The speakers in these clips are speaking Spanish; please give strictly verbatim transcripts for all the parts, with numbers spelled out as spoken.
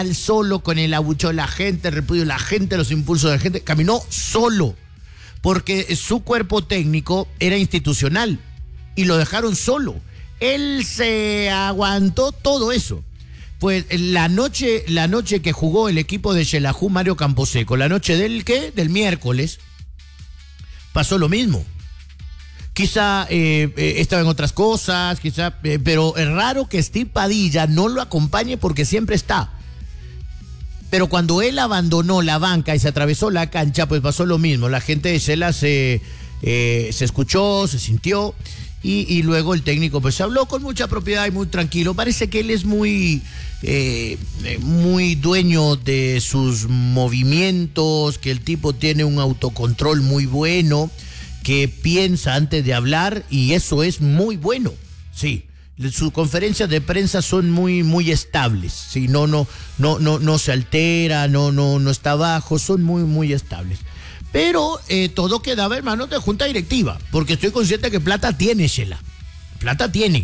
solo con el abucheo de la gente, el repudio de la gente, los impulsos de la gente, caminó solo, porque su cuerpo técnico era institucional y lo dejaron solo. Él se aguantó todo eso. Pues la noche, la noche que jugó el equipo de Xelajú, Mario Camposeco, la noche del ¿qué? Del miércoles, pasó lo mismo. Quizá eh, eh, estaba en otras cosas, quizá, eh, pero es raro que Steve Padilla no lo acompañe porque siempre está. Pero cuando él abandonó la banca y se atravesó la cancha, pues pasó lo mismo. La gente de Xela se, eh, se escuchó, se sintió, y, y luego el técnico pues habló con mucha propiedad y muy tranquilo. Parece que él es muy, eh, muy dueño de sus movimientos, que el tipo tiene un autocontrol muy bueno, que piensa antes de hablar, y eso es muy bueno, sí. Sus conferencias de prensa son muy, muy estables, sí, no, no, no, no, no se altera, no, no, no está bajo, son muy, muy estables. Pero eh, todo quedaba en manos de junta directiva, porque estoy consciente que plata tiene Xela, plata tiene.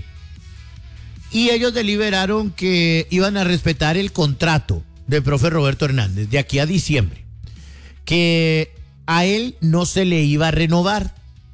Y ellos deliberaron que iban a respetar el contrato del profe Roberto Hernández de aquí a diciembre, que a él no se le iba a renovar.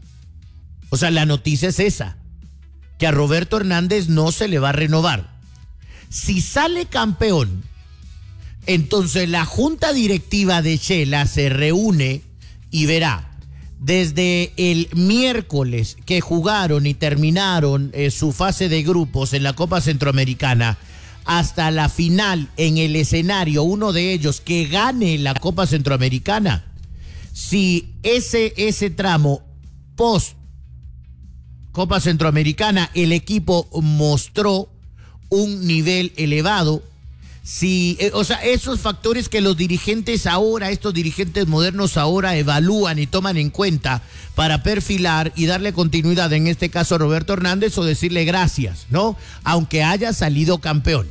O sea, la noticia es esa, que a Roberto Hernández no se le va a renovar. Si sale campeón, entonces la junta directiva de Xela se reúne y verá, desde el miércoles que jugaron y terminaron eh, su fase de grupos en la Copa Centroamericana, hasta la final en el escenario, uno de ellos que gane la Copa Centroamericana, si ese, ese tramo post Copa Centroamericana el equipo mostró un nivel elevado, si, eh, o sea, esos factores que los dirigentes ahora, estos dirigentes modernos ahora evalúan y toman en cuenta para perfilar y darle continuidad, en este caso a Roberto Hernández, o decirle gracias, ¿no? Aunque haya salido campeón.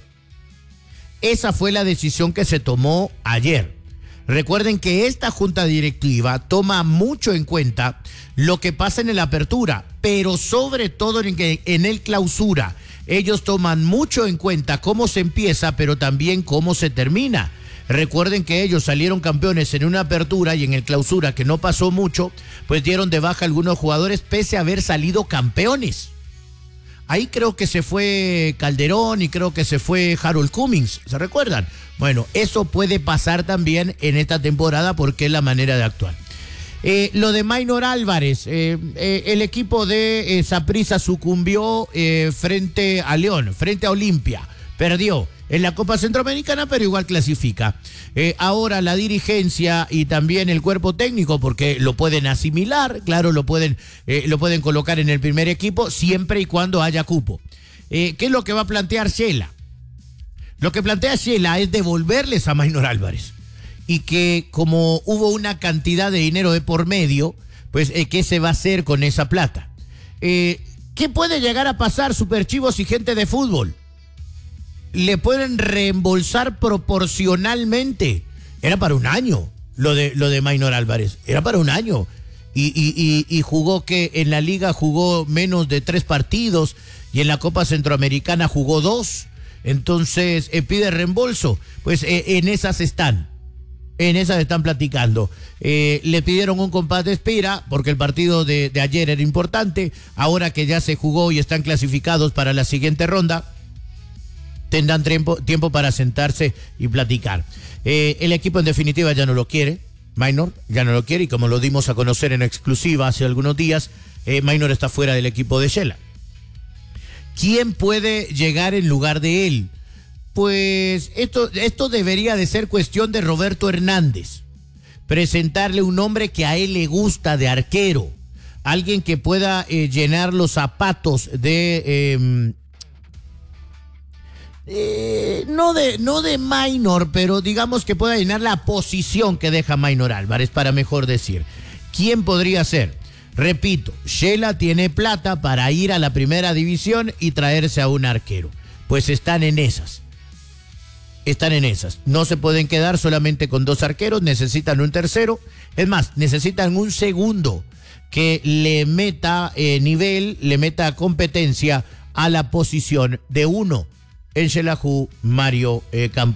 Esa fue la decisión que se tomó ayer. Recuerden que esta junta directiva toma mucho en cuenta lo que pasa en el apertura, pero sobre todo en, en el clausura. Ellos toman mucho en cuenta cómo se empieza, pero también cómo se termina. Recuerden que ellos salieron campeones en una apertura y en el clausura, que no pasó mucho, pues dieron de baja a algunos jugadores pese a haber salido campeones. Ahí creo que se fue Calderón y creo que se fue Harold Cummings, ¿se recuerdan? Bueno, eso puede pasar también en esta temporada porque es la manera de actuar. Eh, lo de Maynor Álvarez, eh, eh, el equipo de eh, Saprissa sucumbió eh, frente a León, frente a Olimpia, perdió en la Copa Centroamericana, pero igual clasifica. Eh, ahora la dirigencia y también el cuerpo técnico, porque lo pueden asimilar, claro, lo pueden, eh, lo pueden colocar en el primer equipo siempre y cuando haya cupo. Eh, ¿Qué es lo que va a plantear Xela? Lo que plantea Xela es devolverles a Maynor Álvarez, y que como hubo una cantidad de dinero de por medio, pues eh, ¿qué se va a hacer con esa plata? Eh, ¿Qué puede llegar a pasar, superchivos y gente de fútbol? Le pueden reembolsar proporcionalmente. Era para un año lo de, lo de Maynor Álvarez, era para un año. Y, y, y, y jugó que en la liga jugó menos de tres partidos y en la Copa Centroamericana jugó dos. Entonces eh, pide reembolso. Pues eh, en esas están. En esas están platicando. Eh, le pidieron un compás de espera porque el partido de, de ayer era importante. Ahora que ya se jugó y están clasificados para la siguiente ronda, tendrán tiempo, tiempo para sentarse y platicar. Eh, el equipo en definitiva ya no lo quiere. Maynor ya no lo quiere, y como lo dimos a conocer en exclusiva hace algunos días, eh, Maynor está fuera del equipo de Xela. ¿Quién puede llegar en lugar de él? Pues esto, esto debería de ser cuestión de Roberto Hernández. Presentarle un hombre que a él le gusta de arquero. Alguien que pueda eh, llenar los zapatos de... Eh, eh, no de no de Maynor, pero digamos que pueda llenar la posición que deja Maynor Álvarez, para mejor decir. ¿Quién podría ser? Repito, Xela tiene plata para ir a la primera división y traerse a un arquero. Pues están en esas. Están en esas. No se pueden quedar solamente con dos arqueros, necesitan un tercero. Es más, necesitan un segundo que le meta eh, nivel, le meta competencia a la posición de uno en Xelajú, Mario eh, Campo.